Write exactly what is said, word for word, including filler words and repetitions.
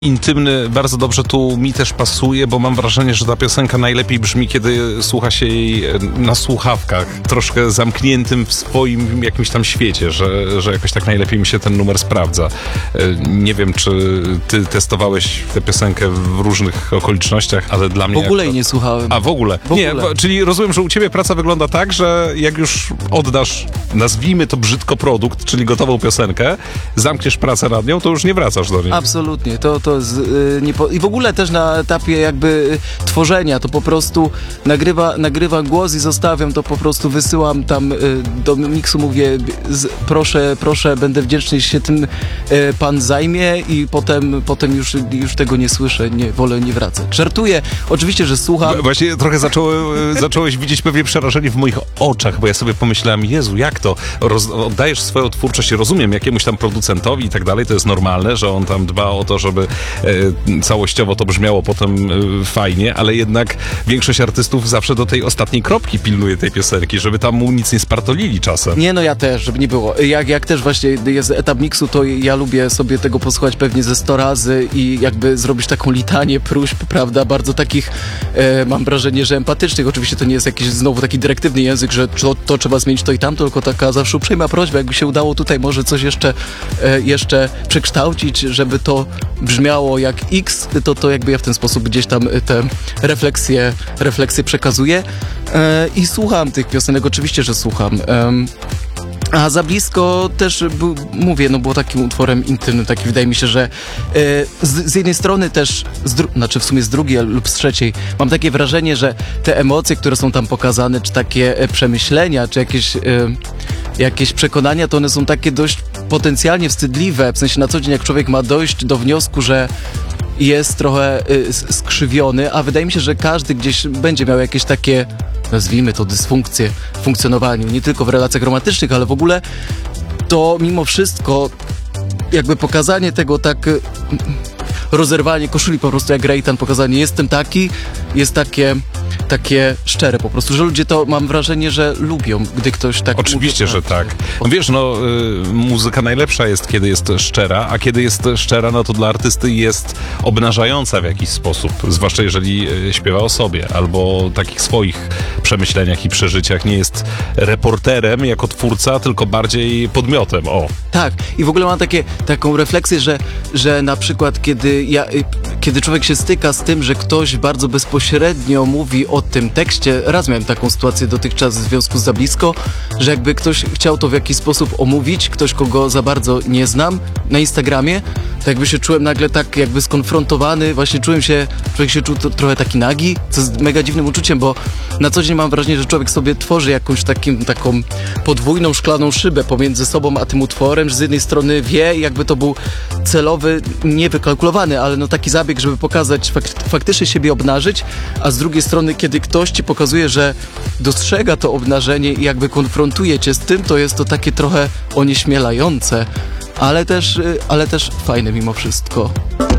Intymny bardzo dobrze tu mi też pasuje, bo mam wrażenie, że ta piosenka najlepiej brzmi, kiedy słucha się jej na słuchawkach, troszkę zamkniętym w swoim jakimś tam świecie, że, że jakoś tak najlepiej mi się ten numer sprawdza. Nie wiem, czy ty testowałeś tę piosenkę w różnych okolicznościach, ale dla mnie... W ogóle to... jej nie słuchałem. A w ogóle? W nie, ogóle. Czyli rozumiem, że u ciebie praca wygląda tak, że jak już oddasz, nazwijmy to brzydko produkt, czyli gotową piosenkę, zamkniesz pracę nad nią, to już nie wracasz do niej. Absolutnie, to, to jest, yy, nie po... i w ogóle też na etapie jakby tworzenia, to po prostu nagrywa, nagrywam głos i zostawiam, to po prostu wysyłam tam yy, do miksu, mówię z, proszę, proszę, będę wdzięczny, jeśli się tym yy, pan zajmie i potem, potem już, już tego nie słyszę, nie, wolę nie wracać. Żartuję, oczywiście, że słucham. Właśnie trochę zacząłem, zacząłeś widzieć pewnie przerażenie w moich oczach, bo ja sobie pomyślałem, Jezu, jak to? Roz, oddajesz swoją twórczość, rozumiem, jakiemuś tam producentowi i tak dalej, to jest normalne, że on tam dba o to, żeby e, całościowo to brzmiało potem e, fajnie, ale jednak większość artystów zawsze do tej ostatniej kropki pilnuje tej piosenki, żeby tam mu nic nie spartolili czasem. Nie, no ja też, żeby nie było. Jak, jak też właśnie jest etap miksu, to ja lubię sobie tego posłuchać pewnie ze sto razy i jakby zrobić taką litanię próśb, prawda, bardzo takich, e, mam wrażenie, że empatycznych. Oczywiście to nie jest jakiś znowu taki dyrektywny język, że to, to trzeba zmienić to i tamto, tylko taka zawsze uprzejma prośba, jakby się udało tutaj może coś jeszcze, e, jeszcze przekształcić, żeby to brzmiało jak X, to, to jakby ja w ten sposób gdzieś tam te refleksje, refleksje przekazuję e, i słucham tych piosenek, oczywiście, że słucham. E, A Za blisko też, był, mówię, no było takim utworem intymnym, taki wydaje mi się, że e, z, z jednej strony też, z dru- znaczy w sumie z drugiej lub z trzeciej, mam takie wrażenie, że te emocje, które są tam pokazane, czy takie e, przemyślenia, czy jakieś, e, jakieś przekonania, to one są takie dość potencjalnie wstydliwe, w sensie na co dzień jak człowiek ma dojść do wniosku, że jest trochę y, skrzywiony, a wydaje mi się, że każdy gdzieś będzie miał jakieś takie, nazwijmy to, dysfunkcje w funkcjonowaniu, nie tylko w relacjach romantycznych, ale w ogóle to mimo wszystko jakby pokazanie tego tak, y, rozerwanie koszuli po prostu jak Reitan, pokazanie jestem taki, jest takie takie szczere po prostu, że ludzie to, mam wrażenie, że lubią, gdy ktoś tak... Oczywiście, mówi, że tak. No wiesz, no y, muzyka najlepsza jest, kiedy jest szczera, a kiedy jest szczera, no to dla artysty jest obnażająca w jakiś sposób, zwłaszcza jeżeli y, śpiewa o sobie, albo takich swoich przemyśleniach i przeżyciach, nie jest reporterem jako twórca, tylko bardziej podmiotem, o. Tak, i w ogóle mam takie, taką refleksję, że, że na przykład kiedy, ja, kiedy człowiek się styka z tym, że ktoś bardzo bezpośrednio mówi o tym tekście, raz miałem taką sytuację dotychczas w związku z Za blisko, że jakby ktoś chciał to w jakiś sposób omówić, ktoś, kogo za bardzo nie znam, na Instagramie, to jakby się czułem nagle tak jakby skonfrontowany, właśnie czułem się, człowiek się czuł to, trochę taki nagi, co jest mega dziwnym uczuciem, bo na co dzień mam wrażenie, że człowiek sobie tworzy jakąś takim, taką podwójną szklaną szybę pomiędzy sobą a tym utworem, że z jednej strony wie, jakby to był celowy, niewykalkulowany, ale no taki zabieg, żeby pokazać, fak- faktycznie siebie obnażyć, a z drugiej strony, kiedy ktoś ci pokazuje, że dostrzega to obnażenie i jakby konfrontuje cię z tym, to jest to takie trochę onieśmielające, ale też, ale też fajne mimo wszystko.